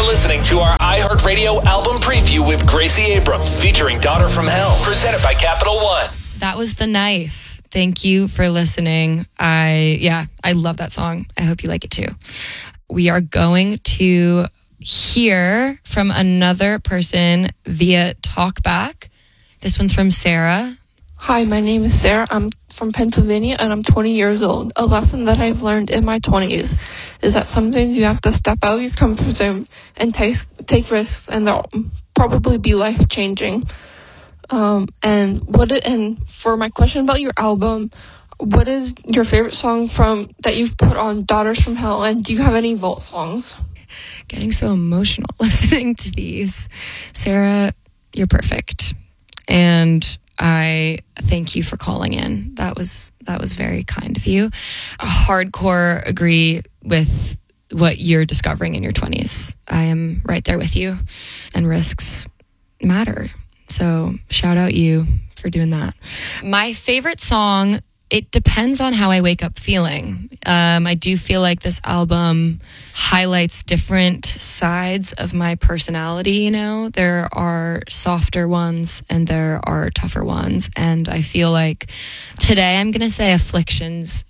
listening to our iHeartRadio album preview with Gracie Abrams, featuring Daughter from Hell, presented by Capital One. That was The Knife. Thank you for listening. I love that song. I hope you like it too. We are going to hear from another person via TalkBack. This one's from Sarah. Hi, my name is Sarah. I'm from Pennsylvania and I'm 20 years old. A lesson that I've learned in my 20s is that sometimes you have to step out of your comfort zone and take risks, and they'll probably be life-changing. And for my question about your album, what is your favorite song that you've put on Daughters from Hell, and do you have any vault songs? Getting so emotional listening to these. Sarah, you're perfect. And I thank you for calling in. That was very kind of you. Hardcore agree with what you're discovering in your 20s. I am right there with you, and risks matter. So shout out you for doing that. My favorite song, it depends on how I wake up feeling. I do feel like this album highlights different sides of my personality, you know? There are softer ones and there are tougher ones. And I feel like today I'm going to say Afflictions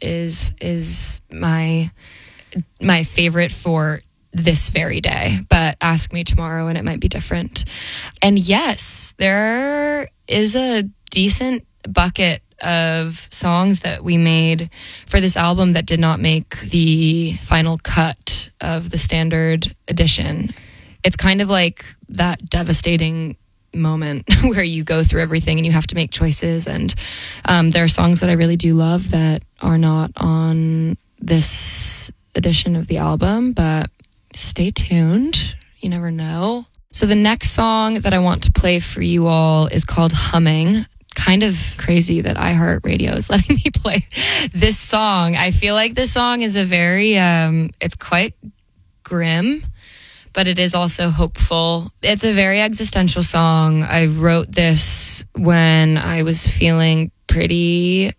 is my favorite for this very day, but ask me tomorrow and it might be different. And yes, there is a decent bucket of songs that we made for this album that did not make the final cut of the standard edition. It's kind of like that devastating moment where you go through everything and you have to make choices. And there are songs that I really do love that are not on this edition of the album, but stay tuned. You never know. So the next song that I want to play for you all is called Humming. Kind of crazy that iHeartRadio is letting me play this song. I feel like this song is a very, it's quite grim, but it is also hopeful. It's a very existential song. I wrote this when I was feeling pretty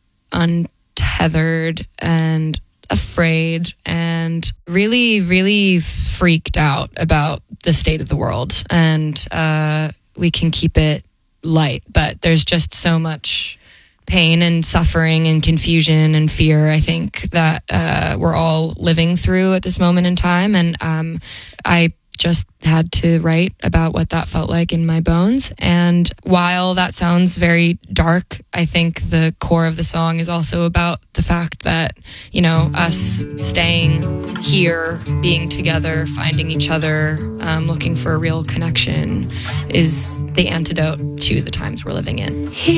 untethered and afraid and really, really freaked out about the state of the world. And we can keep it light, but there's just so much pain and suffering and confusion and fear, I think, that we're all living through at this moment in time. And I just had to write about what that felt like in my bones. And while that sounds very dark, I think the core of the song is also about the fact that, you know, us staying here, being together, finding each other, looking for a real connection is the antidote to the times we're living in.